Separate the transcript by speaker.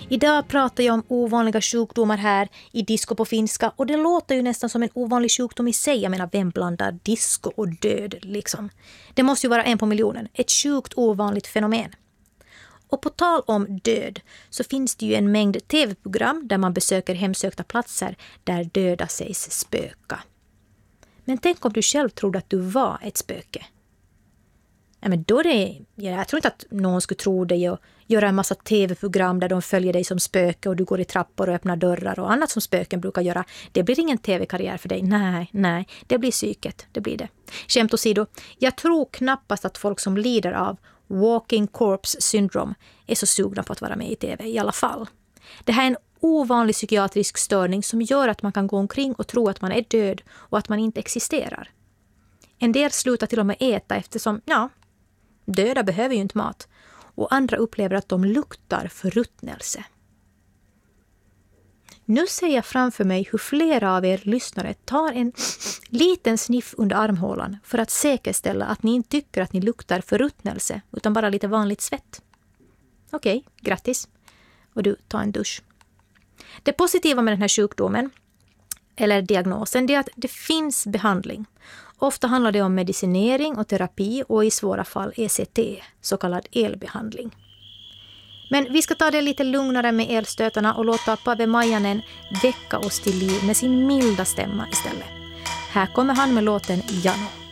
Speaker 1: Idag pratar jag om ovanliga sjukdomar här i disco på finska, och det låter ju nästan som en ovanlig sjukdom i sig. Jag menar, vem blandar disco och död liksom? Det måste ju vara 1 på miljonen. Ett sjukt ovanligt fenomen. Och på tal om död så finns det ju en mängd tv-program där man besöker hemsökta platser där döda sägs spöka. Men tänk om du själv trodde att du var ett spöke. Ja, men då jag tror inte att någon skulle tro dig och göra en massa tv-program där de följer dig som spöke och du går i trappor och öppnar dörrar och annat som spöken brukar göra. Det blir ingen tv-karriär för dig. Nej, det blir psyket. Det blir det. Skämt åsido, jag tror knappast att folk som lider av walking corpse syndrome är så sugna på att vara med i tv i alla fall. Det här är en ovanlig psykiatrisk störning som gör att man kan gå omkring och tro att man är död och att man inte existerar. En del slutar till och med äta eftersom, döda behöver ju inte mat. Och andra upplever att de luktar förruttnelse. Nu ser jag framför mig hur flera av er lyssnare tar en liten sniff under armhålan för att säkerställa att ni inte tycker att ni luktar förruttnelse utan bara lite vanligt svett. Okej, grattis. Och du, tar en dusch. Det positiva med den här sjukdomen, eller diagnosen, det är att det finns behandling. Ofta handlar det om medicinering och terapi och i svåra fall ECT, så kallad elbehandling. Men vi ska ta det lite lugnare med elstötarna och låta Pave Maijanen väcka oss till liv med sin milda stämma istället. Här kommer han med låten Jano.